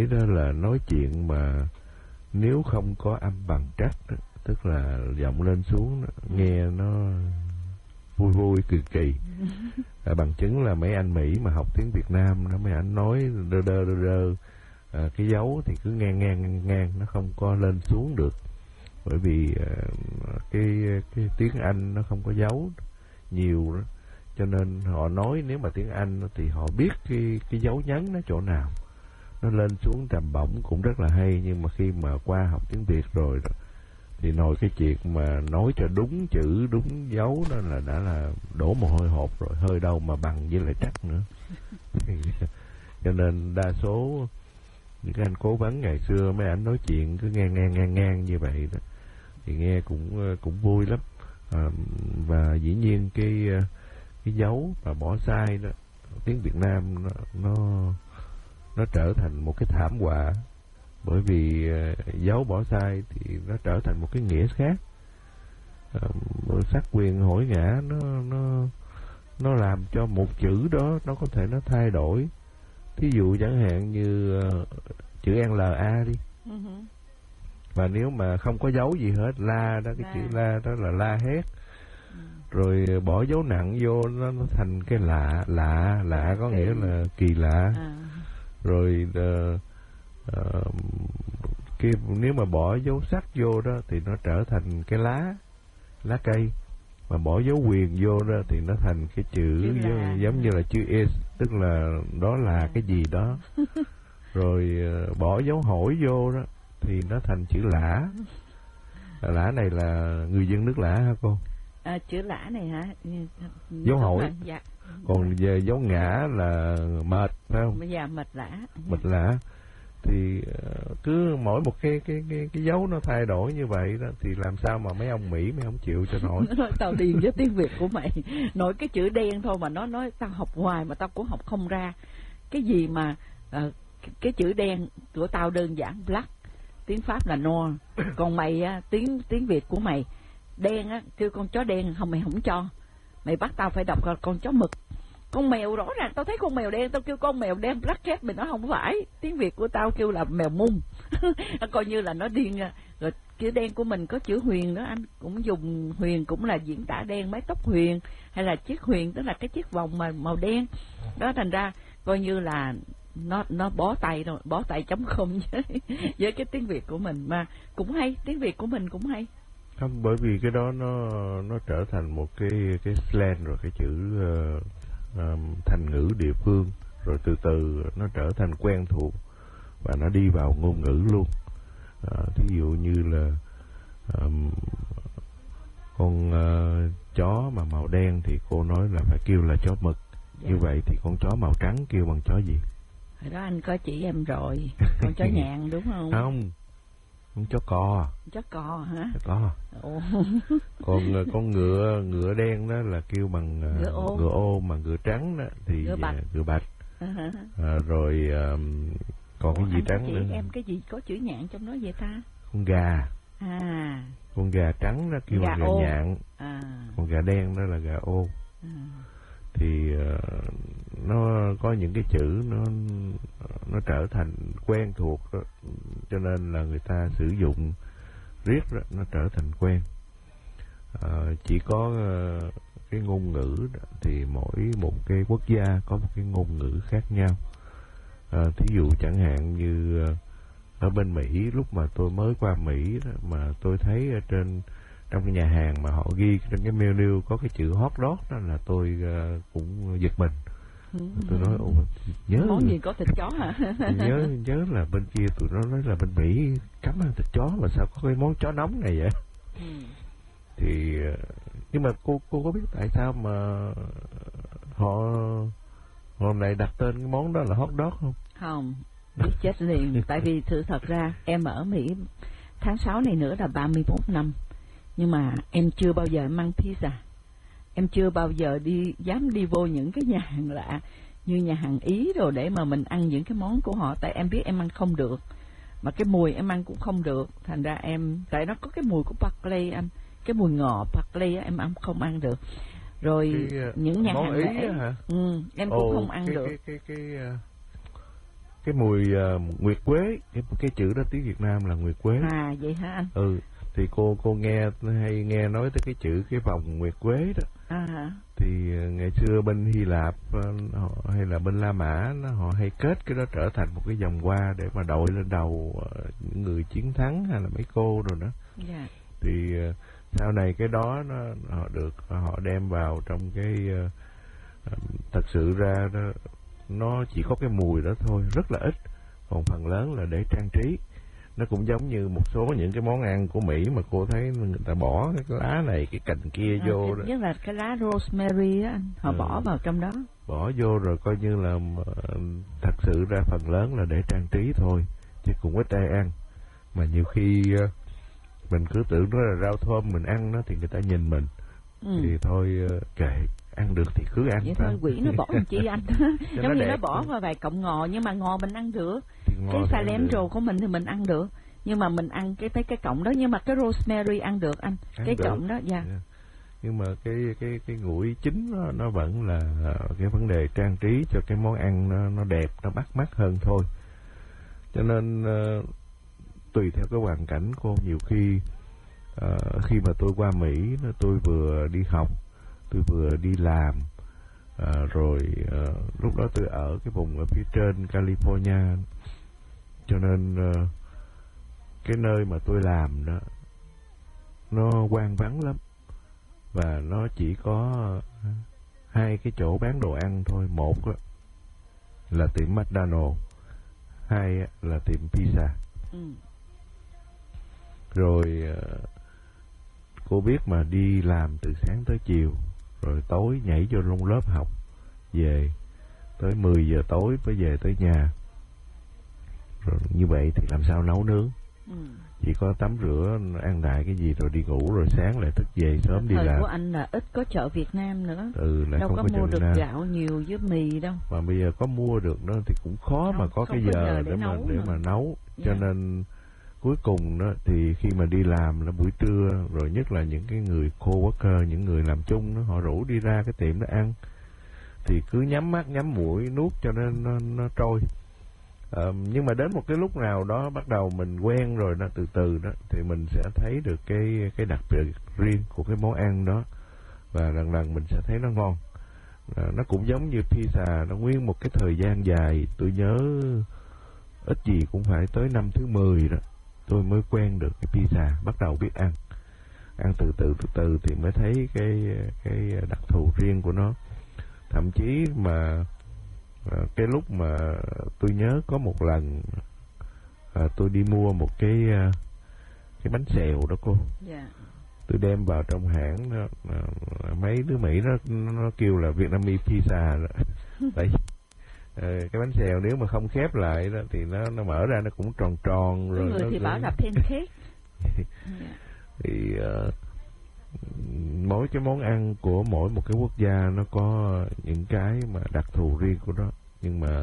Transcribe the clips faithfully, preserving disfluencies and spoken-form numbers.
đó là nói chuyện mà nếu không có âm bằng trắc đó, tức là giọng lên xuống đó, nghe nó vui vui kỳ kỳ. À, bằng chứng là mấy anh Mỹ mà học tiếng Việt Nam đó, mấy anh nói đơ đơ đơ đơ, à, cái dấu thì cứ ngang ngang ngang ngang, nó không có lên xuống được, bởi vì à, cái cái tiếng Anh nó không có dấu nhiều đó, cho nên họ nói nếu mà tiếng Anh thì họ biết cái cái dấu nhấn nó chỗ nào, nó lên xuống trầm bổng cũng rất là hay. Nhưng mà khi mà qua học tiếng Việt rồi đó, thì nói cái chuyện mà nói cho đúng chữ đúng dấu đó là đã là đổ mồ hôi hột rồi, hơi đâu mà bằng với lại trắc nữa. Cho nên đa số những cái anh cố vấn ngày xưa mấy anh nói chuyện cứ ngang ngang ngang ngang như vậy đó, thì nghe cũng cũng vui lắm. À, và dĩ nhiên cái cái dấu mà bỏ sai đó, tiếng Việt Nam nó nó, nó trở thành một cái thảm họa, bởi vì uh, dấu bỏ sai thì nó trở thành một cái nghĩa khác. Uh, sắc quyền hỏi ngã nó nó nó làm cho một chữ đó nó có thể nó thay đổi. Thí dụ chẳng hạn như uh, chữ L A đi, uh-huh. Và nếu mà không có dấu gì hết, la đó, cái la. Chữ la đó là la hét. Uh-huh. Rồi bỏ dấu nặng vô nó, nó thành cái lạ, lạ, lạ có nghĩa là kỳ lạ. Uh-huh. Rồi uh, uh, cái, nếu mà bỏ dấu sắc vô đó thì nó trở thành cái lá, lá cây. Mà bỏ dấu quyền vô đó thì nó thành cái chữ giống, giống như là chữ S, tức là đó là cái gì đó. Rồi uh, bỏ dấu hỏi vô đó thì nó thành chữ lã. Lã này là người dân nước Lã hả cô? À, chữ lã này hả? Dấu hỏi. Dạ. Còn về dấu ngã là mệt, phải không? Dạ, mệt lã. Mệt lã. Thì uh, cứ mỗi một cái cái cái cái dấu nó thay đổi như vậy đó, thì làm sao mà mấy ông Mỹ mấy ông chịu cho nổi. Nó nói tao điền với tiếng Việt của mày nổi cái chữ đen thôi mà nó nói tao học hoài mà tao cũng học không ra. Cái gì mà uh, cái chữ đen của tao đơn giản black, tiếng Pháp là noir, còn mày á, tiếng tiếng Việt của mày đen á, kêu con chó đen không, mày không cho, mày bắt tao phải đọc con chó mực. Con mèo rõ ràng tao thấy con mèo đen, tao kêu con mèo đen black cat, mày nói không phải, tiếng Việt của tao kêu là mèo mung. Coi như là nó điên. Rồi chữ đen của mình có chữ huyền đó, anh cũng dùng huyền cũng là diễn tả đen, mái tóc huyền, hay là chiếc huyền tức là cái chiếc vòng mà màu đen đó. Thành ra coi như là nó nó bó tay rồi, bó tay chấm không với, với cái tiếng Việt của mình. Mà cũng hay, tiếng Việt của mình cũng hay. Không, bởi vì cái đó nó nó trở thành một cái cái slang rồi, cái chữ uh, um, thành ngữ địa phương, rồi từ từ nó trở thành quen thuộc và nó đi vào ngôn ngữ luôn. Uh, thí dụ như là um, con uh, chó mà màu đen thì cô nói là phải kêu là chó mực. Dạ. Như vậy thì con chó màu trắng kêu bằng chó gì? Hồi đó anh có chỉ em rồi, con chó nhạn đúng không? Không, con chó cò. Chó cò hả? Chó cò. Ồ. Còn con ngựa ngựa đen đó là kêu bằng ngựa ô, ngựa ô mà ngựa trắng đó thì ngựa bạch. Ngựa bạch. Uh-huh. À, rồi um, còn Ủa, cái gì trắng nữa? Em cái gì có chữ nhạn trong đó vậy ta? Con gà. À. Con gà trắng đó kêu gà bằng gà ô. Nhạn. À. Con gà đen đó là gà ô. À. Thì uh, nó có những cái chữ nó nó trở thành quen thuộc đó, cho nên là người ta sử dụng riết đó, nó trở thành quen. Uh, chỉ có uh, cái ngôn ngữ đó, thì mỗi một cái quốc gia có một cái ngôn ngữ khác nhau. Uh, thí dụ chẳng hạn như uh, ở bên Mỹ, lúc mà tôi mới qua Mỹ đó, mà tôi thấy ở trên trong cái nhà hàng mà họ ghi trên cái menu có cái chữ hot dog đó là tôi uh, cũng giật mình. Ừ. Tôi nói ồ, nhớ món gì có thịt chó hả? nhớ nhớ là bên kia tụi nó nói là bên Mỹ cấm ăn thịt chó mà sao có cái món chó nóng này vậy? Ừ. Thì nhưng mà cô cô có biết tại sao mà họ họ này đặt tên cái món đó là hot dog không? Không, biết chết liền. Tại vì sự thật ra em ở Mỹ tháng sáu này nữa là ba mươi mốt năm, nhưng mà em chưa bao giờ em ăn pizza. Em chưa bao giờ đi dám đi vô những cái nhà hàng lạ như nhà hàng Ý rồi để mà mình ăn những cái món của họ, tại em biết em ăn không được, mà cái mùi em ăn cũng không được. Thành ra em, tại nó có cái mùi của Barclay anh, cái mùi ngò Barclay em ăn không ăn được. Rồi cái, những nhà hàng lễ hả? Ừ, em cũng Ồ, không ăn cái, được. Cái cái cái cái cái mùi uh, nguyệt quế, cái cái chữ đó tiếng Việt Nam là nguyệt quế. À vậy hả anh? Ừ, thì cô cô nghe hay nghe nói tới cái chữ cái vòng nguyệt quế đó. À. Thì ngày xưa bên Hy Lạp họ, hay là bên La Mã nó, họ hay kết cái đó trở thành một cái vòng hoa để mà đội lên đầu uh, những người chiến thắng hay là mấy cô rồi đó. Yeah. Thì uh, sau này cái đó nó họ được họ đem vào trong cái uh, thật sự ra đó, nó chỉ có cái mùi đó thôi, rất là ít, còn phần lớn là để trang trí. Nó cũng giống như một số những cái món ăn của Mỹ mà cô thấy người ta bỏ cái lá này cái cành kia à, vô đó. Nhất là cái lá rosemary á, họ ừ. bỏ vào trong đó. Bỏ vô rồi coi như là thật sự ra phần lớn là để trang trí thôi, chứ cũng ít ai ăn. Mà nhiều khi mình cứ tưởng nó là rau thơm mình ăn nó thì người ta nhìn mình. Ừ. Thì thôi kệ, ăn được thì cứ ăn. Vậy thôi quỷ nó bỏ làm chi anh. Giống như nó bỏ vào vài cọng ngò, nhưng mà ngò mình ăn được. Cái cilantro của mình thì mình ăn được, nhưng mà mình ăn cái mấy cái cọng đó. Nhưng mà cái rosemary ăn được anh, ăn cái được. Cọng đó. Dạ. Yeah. Nhưng mà cái cái cái nguội chính nó, nó vẫn là cái vấn đề trang trí cho cái món ăn nó, nó đẹp, nó bắt mắt hơn thôi. Cho nên uh, tùy theo cái hoàn cảnh cô, nhiều khi uh, khi mà tôi qua Mỹ, tôi vừa đi học, tôi vừa đi làm, uh, rồi uh, lúc đó tôi ở cái vùng ở phía trên California, cho nên uh, cái nơi mà tôi làm đó nó hoang vắng lắm, và nó chỉ có hai cái chỗ bán đồ ăn thôi. Một là tiệm McDonald's, hai là tiệm pizza. Ừ. Rồi cô biết mà, đi làm từ sáng tới chiều, rồi tối nhảy vô trong lớp học, về tới mười giờ tối mới về tới nhà. Rồi như vậy thì làm sao nấu nướng? Ừ. Chỉ có tắm rửa, ăn đại cái gì rồi đi ngủ, rồi sáng lại thức về sớm đi làm. Thời của anh là ít có chợ Việt Nam nữa. Ừ, lại đâu không có, có mua được Nam. Gạo nhiều với mì đâu. Mà bây giờ có mua được đó thì cũng khó không, mà có cái giờ, giờ để, để mà để mà nấu. Cho yeah. nên cuối cùng đó thì khi mà đi làm là buổi trưa, rồi nhất là những cái người co-worker, những người làm chung đó, họ rủ đi ra cái tiệm đó ăn, thì cứ nhắm mắt nhắm mũi nuốt cho nên nó, nó trôi. Uh, nhưng mà đến một cái lúc nào đó bắt đầu mình quen rồi đó, từ từ đó thì mình sẽ thấy được cái cái đặc biệt riêng của cái món ăn đó, và lần lần mình sẽ thấy nó ngon. Uh, nó cũng giống như pizza, nó nguyên một cái thời gian dài, tôi nhớ ít gì cũng phải tới năm thứ mười đó tôi mới quen được cái pizza, bắt đầu biết ăn. Ăn từ từ từ từ thì mới thấy cái cái đặc thù riêng của nó. Thậm chí mà À, cái lúc mà tôi nhớ có một lần à, tôi đi mua một cái cái bánh xèo đó cô. Yeah. Tôi đem vào trong hãng đó, à, mấy đứa Mỹ nó nó kêu là Vietnamese pizza đó. Tại à, cái bánh xèo nếu mà không khép lại đó thì nó nó mở ra nó cũng tròn tròn rồi. Người nó thì cũng... bảo là pancake. Yeah. Thì uh, mỗi cái món ăn của mỗi một cái quốc gia nó có những cái mà đặc thù riêng của nó. Nhưng mà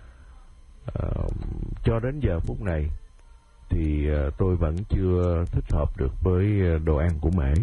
uh, cho đến giờ phút này thì uh, tôi vẫn chưa thích hợp được với đồ ăn của Mễ.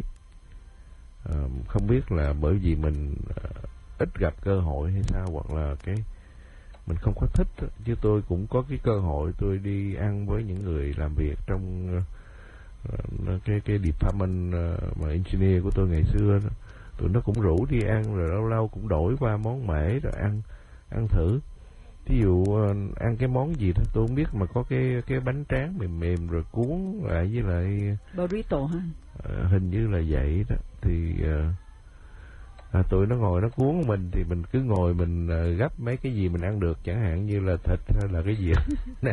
Uh, không biết là bởi vì mình uh, ít gặp cơ hội hay sao, hoặc là cái mình không có thích. Chứ tôi cũng có cái cơ hội tôi đi ăn với những người làm việc trong uh, cái cái department uh, mà engineer của tôi ngày xưa đó. Tụi nó cũng rủ đi ăn, rồi lâu lâu cũng đổi qua món Mễ rồi ăn ăn thử. Ví dụ uh, ăn cái món gì thôi tôi không biết, mà có cái cái bánh tráng mềm mềm rồi cuốn lại với lại burrito ha. Uh, hình như là vậy đó. Thì uh, à, tụi nó ngồi nó cuốn mình thì mình cứ ngồi mình uh, gấp mấy cái gì mình ăn được, chẳng hạn như là thịt hay là cái gì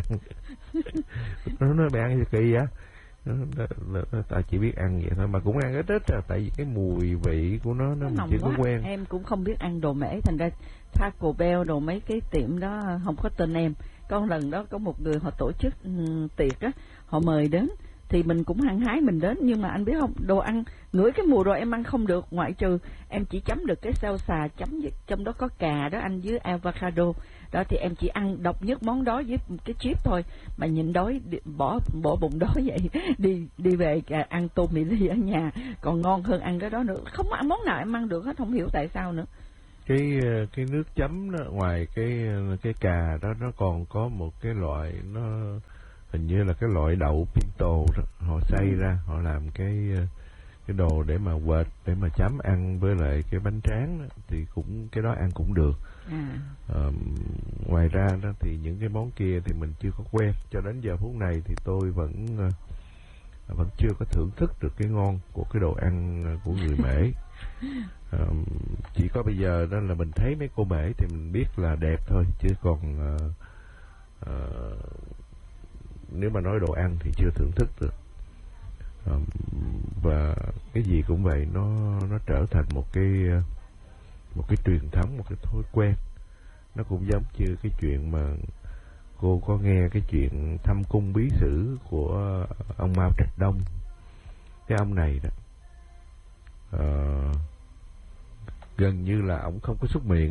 nó nói mày ăn gì kỳ vậy? Ta chỉ biết ăn vậy thôi, mà cũng ăn ít ít à, tại vì cái mùi vị của nó nó, nó mình chưa có quen. Em cũng không biết ăn đồ Mễ, thành ra Taco Bell đồ mấy cái tiệm đó không có tên em. Có lần đó có một người họ tổ chức um, tiệc á, họ mời đến thì mình cũng hăng hái mình đến, nhưng mà anh biết không, đồ ăn ngửi cái mùi rồi em ăn không được, ngoại trừ em chỉ chấm được cái salsa chấm trong đó có cà đó anh, với avocado đó, thì em chỉ ăn độc nhất món đó với cái chip thôi, mà nhịn đói bỏ bỏ bụng đói vậy đi đi về ăn tôm mì ly ở nhà còn ngon hơn ăn cái đó nữa. Không ăn món nào em ăn được hết, không hiểu tại sao nữa. cái cái nước chấm đó, ngoài cái cái cà đó nó còn có một cái loại, nó hình như là cái loại đậu pinto đó, họ xay ra họ làm cái cái đồ để mà quệt, để mà chấm ăn với lại cái bánh tráng đó, thì cũng cái đó ăn cũng được. À. À, ngoài ra đó thì những cái món kia thì mình chưa có quen, cho đến giờ phút này thì tôi vẫn vẫn chưa có thưởng thức được cái ngon của cái đồ ăn của người Mễ. À, chỉ có bây giờ đó là mình thấy mấy cô Mễ thì mình biết là đẹp thôi, chứ còn à, à, nếu mà nói đồ ăn thì chưa thưởng thức được. À, và cái gì cũng vậy, nó nó trở thành một cái một cái truyền thống, một cái thói quen. Nó cũng giống như cái chuyện mà cô có nghe cái chuyện thâm cung bí sử của ông Mao Trạch Đông. Cái ông này đó uh, gần như là ổng không có súc miệng,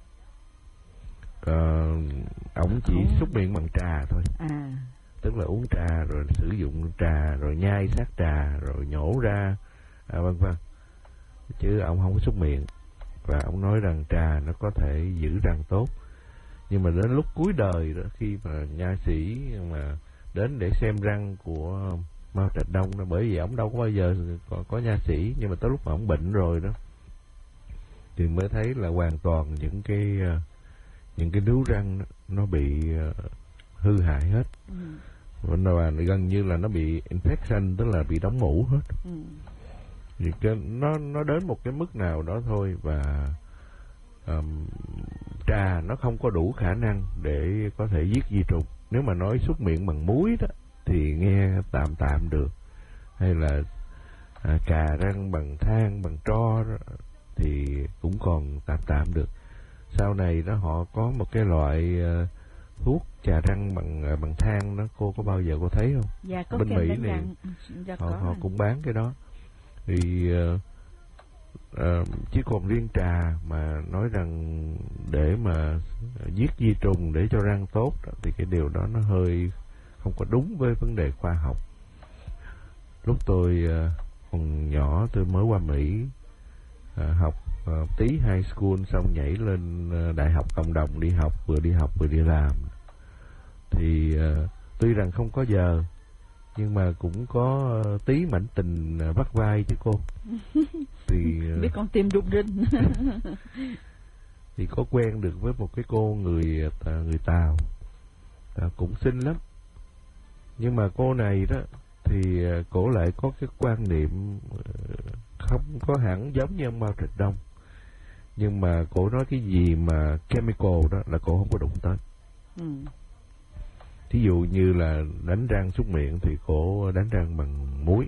uh, ổng chỉ không. súc miệng bằng trà thôi. À. Tức là uống trà rồi sử dụng trà rồi nhai sát trà rồi nhổ ra, à, vân vân, chứ ông không có súc miệng. Và ông nói rằng trà nó có thể giữ răng tốt. Nhưng mà đến lúc cuối đời đó, khi mà nha sĩ mà đến để xem răng của Mao Trạch Đông đó, bởi vì ông đâu có bao giờ có, có nha sĩ, nhưng mà tới lúc mà ông bệnh rồi đó thì mới thấy là hoàn toàn những cái những cái nướu răng đó, nó bị hư hại hết. Ừ. Và gần như là nó bị infection, tức là bị đóng mủ hết. Ừ. Thì cái, nó nó đến một cái mức nào đó thôi. Và um, trà nó không có đủ khả năng để có thể giết vi trùng. Nếu mà nói súc miệng bằng muối đó thì nghe tạm tạm được, hay là à, cà răng bằng than, bằng tro đó, thì cũng còn tạm tạm được. Sau này đó họ có một cái loại uh, thuốc trà răng bằng bằng than đó, cô có bao giờ cô thấy không? Dạ, có bên Mỹ này dạ, họ, có họ cũng bán cái đó. Thì uh, uh, chứ còn riêng trà mà nói rằng để mà giết vi trùng để cho răng tốt đó, thì cái điều đó nó hơi không có đúng với vấn đề khoa học. Lúc tôi uh, còn nhỏ, tôi mới qua Mỹ uh, học uh, tí high school, xong nhảy lên uh, đại học cộng đồng đi học, vừa đi học vừa đi làm. Thì uh, tuy rằng không có giờ, nhưng mà cũng có uh, tí mảnh tình uh, bắt vai chứ cô. Thì uh, biết con tim rung rinh. Thì có quen được với một cái cô người uh, người Tàu, uh, cũng xinh lắm. Nhưng mà cô này đó thì uh, cổ lại có cái quan niệm uh, không có hẳn giống như ông Mao Trạch Đông. Nhưng mà cổ nói cái gì mà chemical đó là cổ không có đụng tới. Ừ. Thí dụ như là đánh răng súc miệng thì cổ đánh răng bằng muối.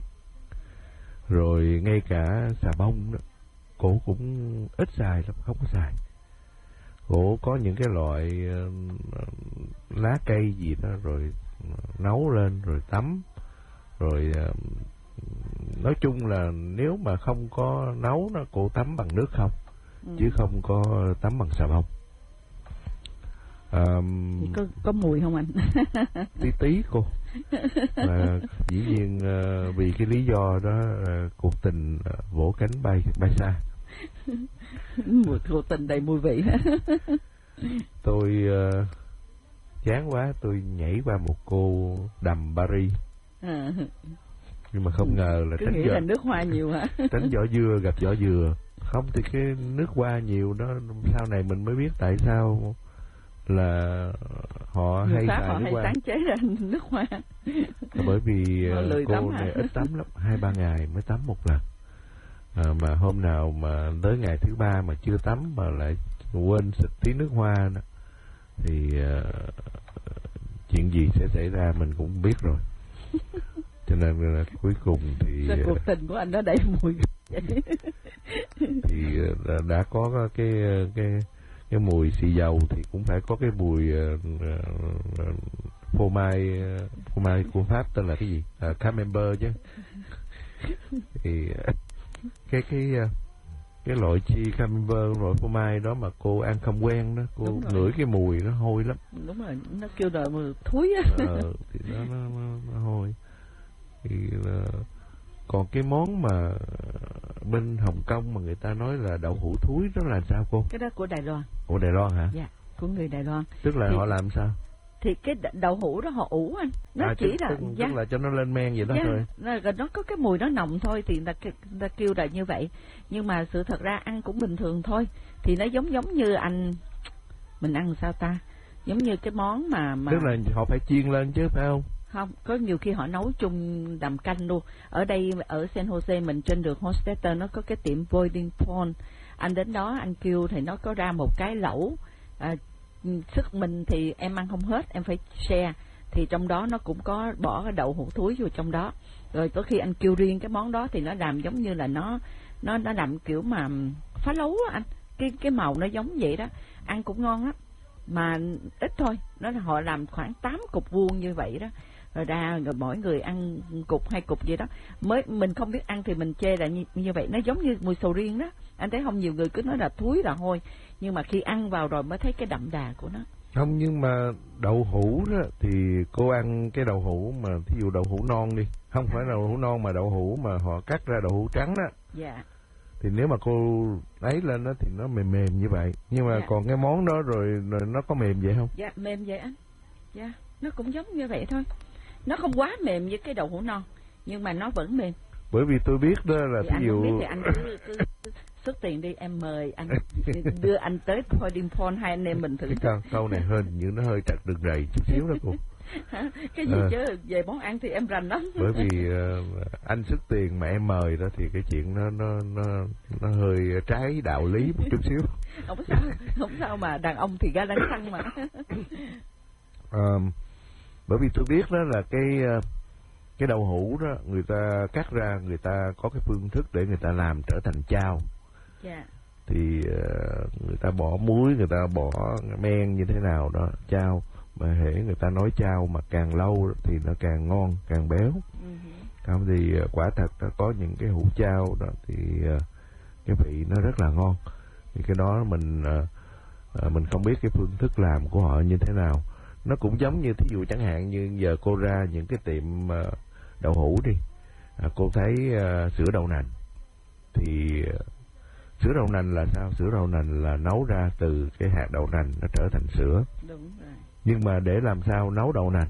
Rồi ngay cả xà bông đó, cổ cũng ít xài lắm, không có xài. Cổ có những cái loại uh, lá cây gì đó rồi nấu lên rồi tắm. Rồi uh, nói chung là nếu mà không có nấu nó, cổ tắm bằng nước không, ừ. chứ không có tắm bằng xà bông. Um, có, có mùi không anh? tí tí cô. Và dĩ nhiên uh, vì cái lý do đó uh, cuộc tình uh, vỗ cánh bay bay xa. Mùi cuộc tình đầy mùi vị. Tôi uh, chán quá, tôi nhảy qua một cô đầm Paris. À. Nhưng mà không ngờ là cứ tránh nghĩ giỏ, là nước hoa nhiều hả? tránh vỏ dừa gặp vỏ dừa. Không thì cái nước hoa nhiều đó, sau này mình mới biết tại sao là họ người hay Pháp xài họ nước hay hoa. sáng chế ra nước hoa. Bởi vì cô này ít tắm lắm, hai ba ngày mới tắm một lần. À, mà hôm nào mà tới ngày thứ ba mà chưa tắm mà lại quên xịt tí nước hoa đó, thì uh, chuyện gì sẽ xảy ra mình cũng biết rồi. Cho nên là cuối cùng thì sao cuộc tình của anh nó đầy mùi vậy? Thì uh, đã có cái cái cái mùi xì dầu thì cũng phải có cái mùi uh, uh, phô mai uh, phô mai của Pháp tên là cái gì? Uh, Camembert chứ. Thì uh, cái cái uh, cái loại chi Camembert, loại phô mai đó mà cô ăn không quen đó, cô ngửi cái mùi nó hôi lắm. Đúng rồi, nó kêu đời mùi thúi á. Ờ, thì nó, nó, nó, nó hôi. Thì uh, còn cái món mà bên Hồng Kông mà người ta nói là đậu hũ thúi đó là sao cô? Cái đó của Đài Loan. Của Đài Loan hả? Dạ, của người Đài Loan. Tức là thì, họ làm sao? Thì cái đậu hũ đó họ ủ anh, nó à, chỉ tức, là tức, dạ, tức là cho nó lên men vậy đó dạ, thôi. Nó, nó có cái mùi nó nồng thôi thì người ta, người ta kêu là như vậy. Nhưng mà sự thật ra ăn cũng bình thường thôi. Thì nó giống giống như anh mình ăn sao ta? Giống như cái món mà mà tức là họ phải chiên lên chứ phải không? Không, có nhiều khi họ nấu chung đầm canh luôn. Ở đây ở San Jose mình trên đường Hofstadter nó có cái tiệm Boiling Point. Anh đến đó anh kêu thì nó có ra một cái lẩu. À, sức mình thì em ăn không hết, em phải share. Thì trong đó nó cũng có bỏ cái đậu hũ thúi vô trong đó. Rồi có khi anh kêu riêng cái món đó thì nó làm giống như là nó nó nó làm kiểu mà phá lấu á anh. Cái cái màu nó giống vậy đó, ăn cũng ngon á. Mà ít thôi, nó là họ làm khoảng tám cục vuông như vậy đó. Rồi ra rồi mỗi người ăn cục hai cục vậy đó. Mới mình không biết ăn thì mình chê là như, như vậy, nó giống như mùi sầu riêng đó. Anh thấy không, nhiều người cứ nói là thúi là hôi, nhưng mà khi ăn vào rồi mới thấy cái đậm đà của nó. Không, nhưng mà đậu hũ đó thì cô ăn cái đậu hũ mà thí dụ đậu hũ non đi, không phải đậu hũ non mà đậu hũ mà họ cắt ra đậu hũ trắng đó. Dạ. Thì nếu mà cô ấy lên đó thì nó mềm mềm như vậy. Nhưng mà dạ. còn cái món đó rồi, rồi nó có mềm vậy không? Dạ mềm vậy anh. Dạ, nó cũng giống như vậy thôi. Nó không quá mềm như cái đậu hũ non, nhưng mà nó vẫn mềm. Bởi vì tôi biết đó là thì thí anh dụ không biết thì anh cứ, cứ, cứ xuất tiền đi, em mời anh đưa anh tới Boiling Point, hai anh em mình thử. Cái câu, câu này hơi như nó hơi trật đường rầy chút xíu đó cô. Cái gì à, chứ về món ăn thì em rành lắm. Bởi vì uh, anh xuất tiền mà em mời đó thì cái chuyện nó nó nó nó hơi trái đạo lý một chút xíu. Không sao, không sao mà đàn ông thì ga đánh xăng mà. uh, bởi vì tôi biết đó là cái cái đậu hũ đó người ta cắt ra, người ta có cái phương thức để người ta làm trở thành chao. Dạ. Thì uh, người ta bỏ muối, người ta bỏ men như thế nào đó chao, mà hễ người ta nói chao mà càng lâu thì nó càng ngon, càng béo. Uh-huh. Không thì uh, quả thật nó có những cái hũ chao đó thì uh, cái vị nó rất là ngon. Thì cái đó mình uh, uh, mình không biết cái phương thức làm của họ như thế nào. Nó cũng giống như thí dụ chẳng hạn như giờ cô ra những cái tiệm uh, đậu hũ đi, à, cô thấy uh, sữa đậu nành thì uh, sữa đậu nành là sao? Sữa đậu nành là nấu ra từ cái hạt đậu nành nó trở thành sữa. Đúng rồi. Nhưng mà để làm sao nấu đậu nành?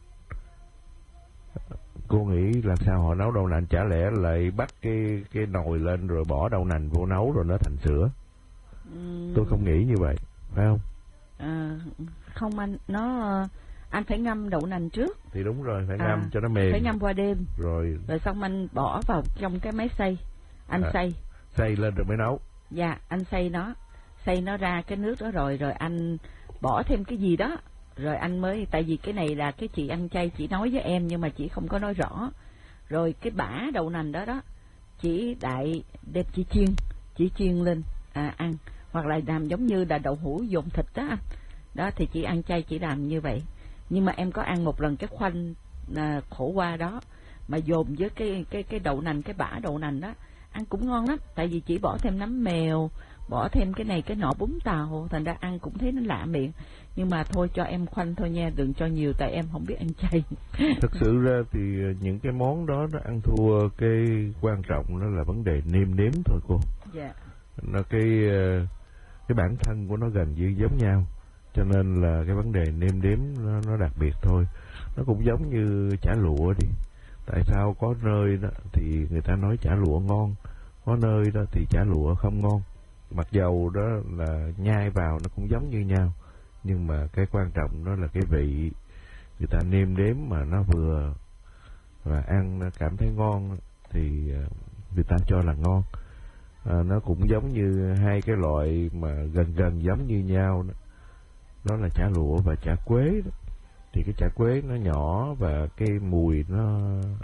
Cô nghĩ làm sao họ nấu đậu nành? Chả lẽ lại bắt cái cái nồi lên rồi bỏ đậu nành vô nấu rồi nó thành sữa? Uhm. Tôi không nghĩ như vậy, phải không? À, không anh, nó anh phải ngâm đậu nành trước. Thì đúng rồi, phải à, ngâm cho nó mềm. Phải ngâm qua đêm. Rồi. Rồi xong anh bỏ vào trong cái máy xay. Anh à, xay. Xay lên rồi mới nấu. Dạ, anh xay nó, xay nó ra cái nước đó rồi rồi anh bỏ thêm cái gì đó, rồi anh mới, tại vì cái này là cái chị ăn chay chị nói với em nhưng mà chị không có nói rõ. Rồi cái bã đậu nành đó đó, chị đại đem chị chiên, chị chiên lên à, ăn, hoặc là làm giống như là đậu hũ dồn thịt đó anh. Đó thì chị ăn chay chị làm như vậy. Nhưng mà em có ăn một lần cái khoanh à, khổ qua đó mà dồn với cái cái cái đậu nành, cái bã đậu nành đó, ăn cũng ngon lắm. Tại vì chỉ bỏ thêm nấm mèo, bỏ thêm cái này cái nọ bún tàu, thành ra ăn cũng thấy nó lạ miệng. Nhưng mà thôi cho em khoanh thôi nha, đừng cho nhiều tại em không biết ăn chay. Thật sự ra thì những cái món đó nó ăn thua, cái quan trọng nó là vấn đề nêm nếm thôi cô. Dạ. Nó cái cái bản thân của nó gần như giống nhau, cho nên là cái vấn đề nêm nếm nó, nó đặc biệt thôi. Nó cũng giống như chả lụa đi. Tại sao có nơi đó thì người ta nói chả lụa ngon, có nơi đó thì chả lụa không ngon. Mặc dầu đó là nhai vào nó cũng giống như nhau, nhưng mà cái quan trọng đó là cái vị người ta nêm nếm mà nó vừa và ăn nó cảm thấy ngon thì người ta cho là ngon. À, nó cũng giống như hai cái loại mà gần gần giống như nhau đó, đó là chả lụa và chả quế đó. Thì cái chả quế nó nhỏ và cái mùi nó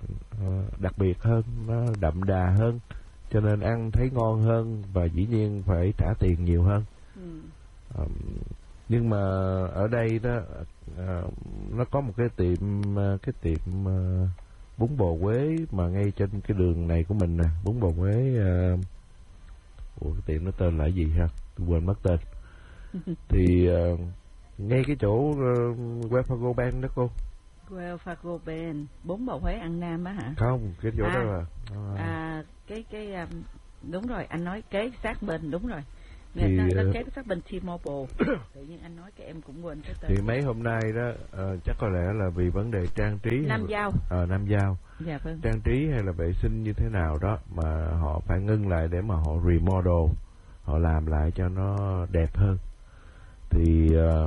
đặc biệt hơn, nó đậm đà hơn, cho nên ăn thấy ngon hơn và dĩ nhiên phải trả tiền nhiều hơn. Ừ. À, nhưng mà ở đây đó à, nó có một cái tiệm cái tiệm à, bún bò Huế mà ngay trên cái đường này của mình nè, bún bò Huế. À, ủa cái tiệm nó tên là gì ha? Tôi quên mất tên. Thì à, ngay cái chỗ uh, Wells Fargo Bank đó cô. Wells Fargo Bank, bún bò Huế ăn Nam á hả? Không, cái chỗ à, đó là à, à cái cái um, Đúng rồi, anh nói kế sát bên, đúng rồi. Người Thì, ta nó ờ, kế sát bên T-Mobile. Tự nhiên anh nói cái em cũng quên cái tên. Thì mấy hôm nay đó ờ, chắc có lẽ là vì vấn đề trang trí hay Nam là- Giao. ờ, Nam Giao. Dạ vâng. Trang trí hay là vệ sinh như thế nào đó mà họ phải ngưng lại để mà họ remodel, họ làm lại cho nó đẹp hơn. Thì ờ,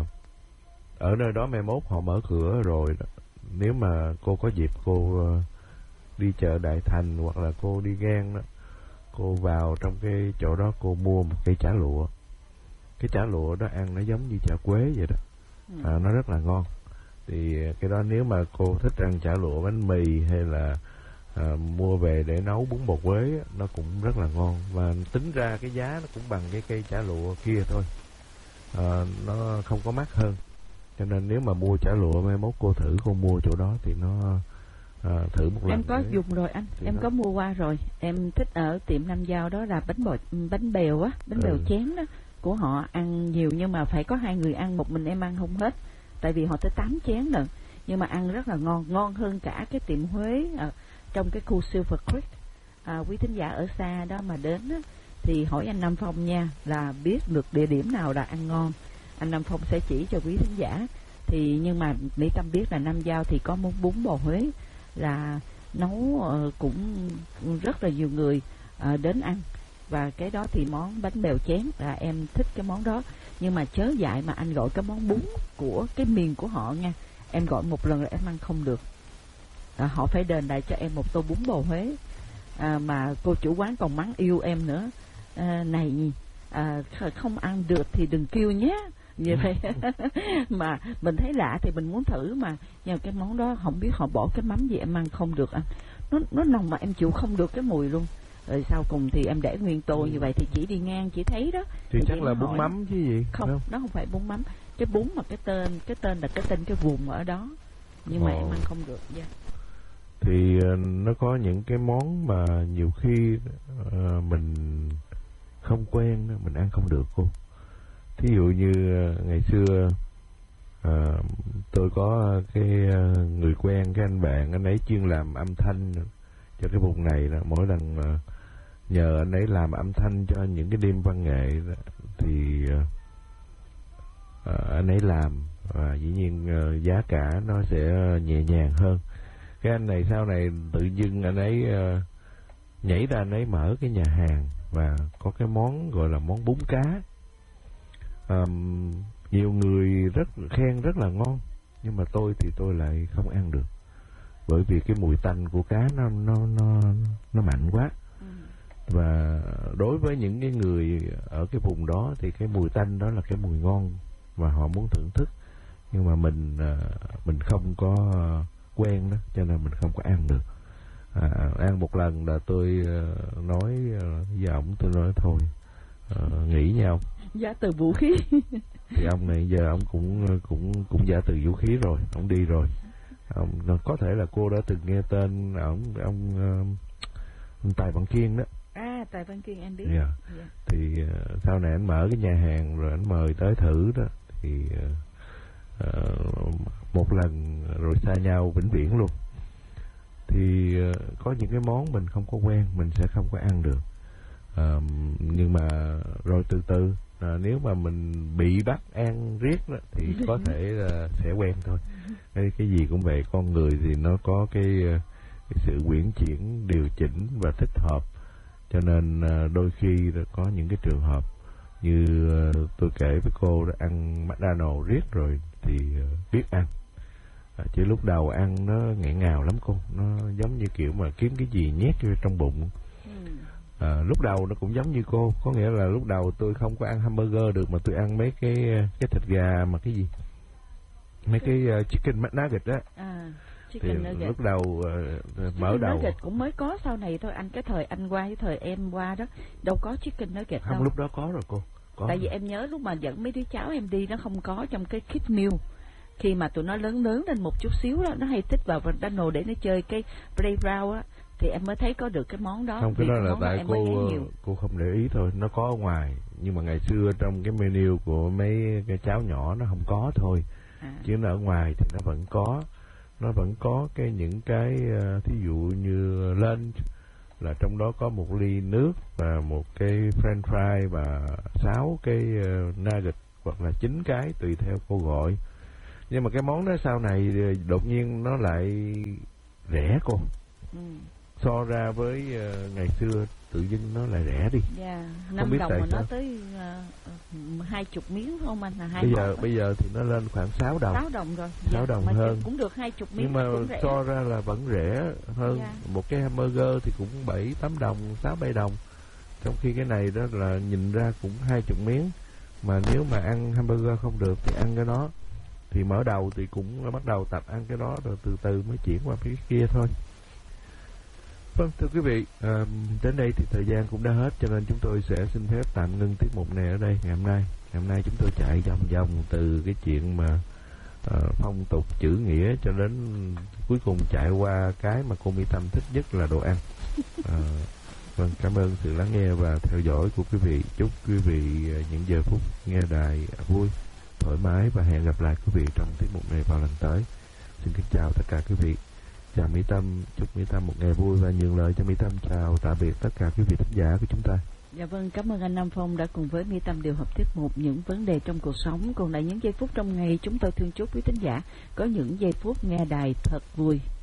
ở nơi đó mai mốt họ mở cửa rồi đó. Nếu mà cô có dịp cô ờ, đi chợ Đại Thành hoặc là cô đi ngang đó, cô vào trong cái chỗ đó cô mua một cây chả lụa. Cái chả lụa đó ăn nó giống như chả quế vậy đó. Ừ. À, nó rất là ngon. Thì cái đó nếu mà cô thích ăn chả lụa bánh mì hay là à, mua về để nấu bún bò Quế á, nó cũng rất là ngon. Và tính ra cái giá nó cũng bằng cái cây chả lụa kia thôi, à, nó không có mắc hơn. Cho nên nếu mà mua chả lụa mai mốt cô thử cô mua chỗ đó thì nó à, thử một lần. Em có để, dùng rồi anh, em nó... có mua qua rồi. Em thích ở tiệm Nam Giao đó là bánh bò, bánh bèo á, bánh Ừ. bèo chén đó của họ ăn nhiều, nhưng mà phải có hai người ăn, một mình em ăn không hết. Tại vì họ tới tám chén lận, nhưng mà ăn rất là ngon, ngon hơn cả cái tiệm Huế à, trong cái khu Silver Creek. À, quý thính giả ở xa đó mà đến á, thì hỏi anh Nam Phong nha, là biết được địa điểm nào là ăn ngon, anh Nam Phong sẽ chỉ cho quý thính giả. Thì nhưng mà Mỹ Tâm biết là Nam Giao thì có món bún bò Huế là nấu uh, cũng rất là nhiều người uh, đến ăn. Và cái đó thì món bánh bèo chén là em thích cái món đó. Nhưng mà chớ dại mà anh gọi cái món bún của cái miền của họ nha, em gọi một lần là em ăn không được. À, họ phải đền lại cho em một tô bún bò Huế. À, mà cô chủ quán còn mắng yêu em nữa. À, này à, không ăn được thì đừng kêu nhé. Như vậy mà mình thấy lạ thì mình muốn thử mà. Nhưng cái món đó không biết họ bỏ cái mắm gì em ăn không được anh. Nó nó nồng mà em chịu không được cái mùi luôn. Rồi sau cùng thì em để nguyên tô như vậy thì chỉ đi ngang chỉ thấy đó. Thì, thì chắc là hỏi, bún mắm chứ gì? Không, không, nó không phải bún mắm. Cái bún mà cái tên cái tên là cái tên cái vùng ở đó. Nhưng mà Ồ. em ăn không được. Yeah. Thì uh, nó có những cái món mà nhiều khi uh, mình không quen, mình ăn không được cô. Thí dụ như uh, ngày xưa uh, tôi có cái uh, người quen, cái anh bạn, anh ấy chuyên làm âm thanh cho cái vùng này đó. Mỗi lần uh, nhờ anh ấy làm âm thanh cho những cái đêm văn nghệ đó, thì uh, uh, anh ấy làm và dĩ nhiên uh, giá cả nó sẽ nhẹ nhàng hơn. Cái anh này sau này tự dưng anh ấy uh, nhảy ra anh ấy mở cái nhà hàng và có cái món gọi là món bún cá. Um, nhiều người rất khen rất là ngon, nhưng mà tôi thì tôi lại không ăn được, bởi vì cái mùi tanh của cá nó nó nó nó mạnh quá. Ừ. Và đối với những cái người ở cái vùng đó thì cái mùi tanh đó là cái mùi ngon và họ muốn thưởng thức, nhưng mà mình uh, mình không có uh, quen đó, cho nên mình không có ăn được. À, ăn một lần là tôi uh, nói uh, với ổng, tôi nói thôi uh, nghỉ nhau. Giá từ vũ khí. Thì ông này giờ ông cũng cũng cũng giả từ vũ khí rồi, ông đi rồi. Ông có thể là cô đã từng nghe tên ông ông, ông Tài Văn Kiên đó. À, Tài Văn Kiên em biết. Yeah. Yeah. Thì uh, sau này anh mở cái nhà hàng rồi anh mời tới thử đó, thì uh, uh, một lần rồi xa nhau vĩnh viễn luôn. Thì uh, có những cái món mình không có quen, mình sẽ không có ăn được. Uh, nhưng mà rồi từ từ à, nếu mà mình bị bắt ăn riết đó, thì có thể là sẽ quen thôi. Cái, cái gì cũng vậy, con người thì nó có cái, cái sự uyển chuyển, điều chỉnh và thích hợp. Cho nên à, đôi khi có những cái trường hợp như à, tôi kể với cô đó, ăn McDonald's riết rồi thì à, biết ăn. À, chứ lúc đầu ăn nó nghẹn ngào lắm cô, nó giống như kiểu mà kiếm cái gì nhét vô trong bụng. Ừ. À, lúc đầu nó cũng giống như cô, có nghĩa là lúc đầu tôi không có ăn hamburger được, mà tôi ăn mấy cái cái thịt gà mà cái gì, mấy cái uh, chicken McNugget đó. À, thì chicken nugget. Lúc đầu uh, mở đầu nugget cũng mới có sau này thôi anh, cái thời anh qua với thời em qua đó đâu có chicken nugget không đâu. Lúc đó có rồi cô, có. Tại vì em nhớ lúc mà dẫn mấy đứa cháu em đi nó không có trong cái kids meal. Khi mà tụi nó lớn lớn lên một chút xíu đó, nó hay thích vào McDonald's để nó chơi cái playground á, thì em mới thấy có được cái món đó. Không, cái đó là tại cô nhiều. cô không để ý thôi, nó có ở ngoài, nhưng mà ngày xưa trong cái menu của mấy cái cháu nhỏ nó không có thôi. À. Chứ nó ở ngoài thì nó vẫn có, nó vẫn có cái những cái uh, thí dụ như lunch là trong đó có một ly nước và một cái french fry và sáu cái uh, nugget hoặc là chín cái tùy theo cô gọi. Nhưng mà cái món đó sau này đột nhiên nó lại rẻ cô. Ừ. So ra với uh, ngày xưa tự dưng nó lại rẻ đi. Dạ, năm đồng mà nó tới hai chục miếng không anh, là hai bây giờ hộp bây giờ thì nó lên khoảng sáu đồng. Sáu đồng rồi. Sáu Dạ, đồng mà hơn. cũng được hai chục miếng. Nhưng mà cũng rẻ. so ra là vẫn rẻ hơn. Dạ. Một cái hamburger thì cũng bảy tám đồng, sáu bảy đồng. Trong khi cái này đó là nhìn ra cũng hai chục miếng. Mà nếu mà ăn hamburger không được thì ăn cái đó. Thì mở đầu thì cũng bắt đầu tập ăn cái đó rồi từ từ mới chuyển qua cái kia thôi. Vâng, thưa quý vị, à, đến đây thì thời gian cũng đã hết, cho nên chúng tôi sẽ xin phép tạm ngưng tiết mục này ở đây ngày hôm nay. Ngày hôm nay chúng tôi chạy vòng vòng từ cái chuyện mà à, phong tục chữ nghĩa cho đến cuối cùng chạy qua cái mà cô Mỹ Tâm thích nhất là đồ ăn. À, vâng, cảm ơn sự lắng nghe và theo dõi của quý vị. Chúc quý vị những giờ phút nghe đài vui, thoải mái và hẹn gặp lại quý vị trong tiết mục này vào lần tới. Xin kính chào tất cả quý vị. Chào Mỹ Tâm, chúc Mỹ Tâm một ngày vui và nhường lời cho Mỹ Tâm chào tạm biệt tất cả quý vị thính giả của chúng ta. Dạ vâng, cảm ơn anh Nam Phong đã cùng với Mỹ Tâm điều hợp tiết mục những vấn đề trong cuộc sống. Còn lại những giây phút trong ngày, chúng tôi thương chúc quý thính giả có những giây phút nghe đài thật vui.